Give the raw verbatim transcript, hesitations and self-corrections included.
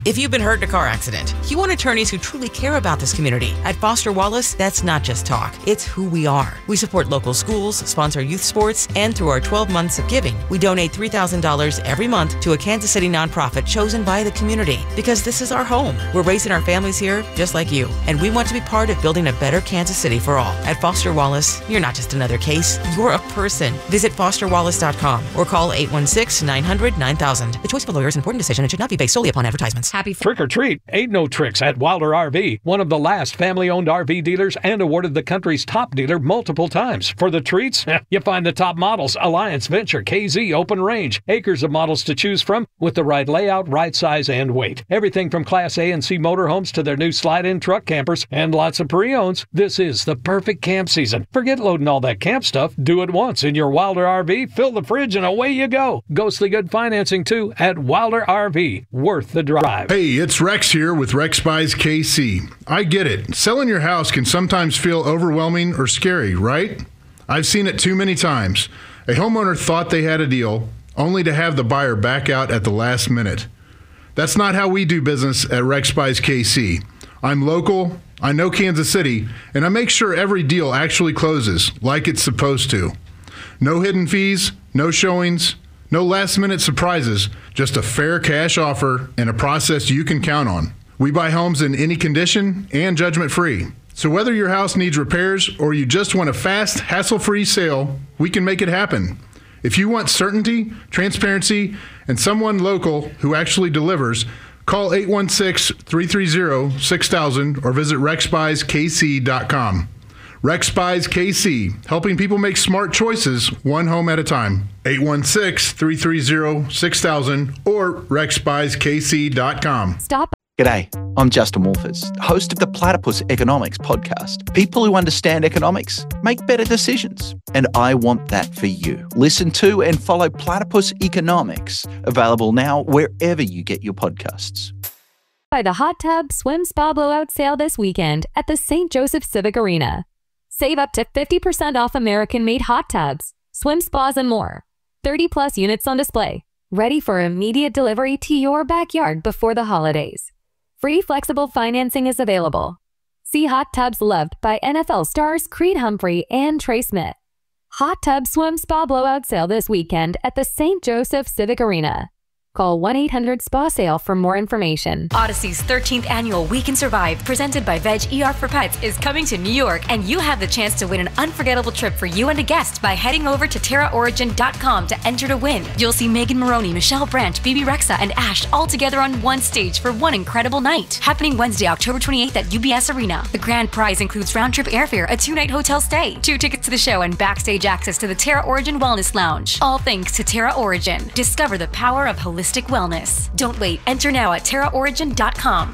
If you've been hurt in a car accident, you want attorneys who truly care about this community. At Foster Wallace, that's not just talk, it's who we are. We support local schools, sponsor youth sports, and through our twelve months of giving, we donate three thousand dollars every month to a Kansas City nonprofit chosen by the community. Because this is our home. We're raising our families here just like you, and we want to be part of building a better Kansas City for all. At Foster Wallace, you're not just another case, you're a person. Visit foster wallace dot com or call eight one six, nine hundred, nine thousand. The choice of a lawyer is an important decision and should not be based solely upon advertisements. Happy Trick or treat, ain't no tricks at Wilder R V, one of the last family-owned R V dealers and awarded the country's top dealer multiple times. For the treats, you find the top models, Alliance, Venture, K Z, Open Range, acres of models to choose from with the right layout, right size, and weight. Everything from Class A and C motorhomes to their new slide-in truck campers and lots of pre-owns. This is the perfect camp season. Forget loading all that camp stuff. Do it once in your Wilder R V, fill the fridge, and away you go. Ghostly good financing, too, at Wilder R V. Worth the drive. Hey, it's Rex here with Rex Buys K C. I get it. Selling your house can sometimes feel overwhelming or scary, right? I've seen it too many times. A homeowner thought they had a deal, only to have the buyer back out at the last minute. That's not how we do business at Rex Buys K C. I'm local, I know Kansas City, and I make sure every deal actually closes like it's supposed to. No hidden fees, no showings, no last-minute surprises, just a fair cash offer and a process you can count on. We buy homes in any condition and judgment-free. So whether your house needs repairs or you just want a fast, hassle-free sale, we can make it happen. If you want certainty, transparency, and someone local who actually delivers, call eight one six, three three zero, six thousand or visit rex buys k c dot com. Rex Buys K C, helping people make smart choices one home at a time. eight one six, three three zero, six thousand or rex buys k c dot com. Stop. G'day, I'm Justin Wolfers, host of the Platypus Economics podcast. People who understand economics make better decisions, and I want that for you. Listen to and follow Platypus Economics, available now wherever you get your podcasts. By the Hot Tub Swim Spa Blowout Sale this weekend at the Saint Joseph Civic Arena. Save up to fifty percent off American-made hot tubs, swim spas, and more. thirty plus units on display, ready for immediate delivery to your backyard before the holidays. Free flexible financing is available. See hot tubs loved by N F L stars Creed Humphrey and Trey Smith. Hot Tub Swim Spa Blowout Sale this weekend at the Saint Joseph Civic Arena. Call one eight hundred spa sale for more information. Odyssey's thirteenth annual We Can Survive, presented by Veg E R for Pets, is coming to New York, and you have the chance to win an unforgettable trip for you and a guest by heading over to terra origin dot com to enter to win. You'll see Megan Maroney, Michelle Branch, Bebe Rexha, and Ash all together on one stage for one incredible night. Happening Wednesday, October twenty-eighth at U B S Arena. The grand prize includes round-trip airfare, a two-night hotel stay, two tickets to the show, and backstage access to the Terra Origin Wellness Lounge. All thanks to Terra Origin. Discover the power of holistic wellness. Don't wait. Enter now at terra origin dot com.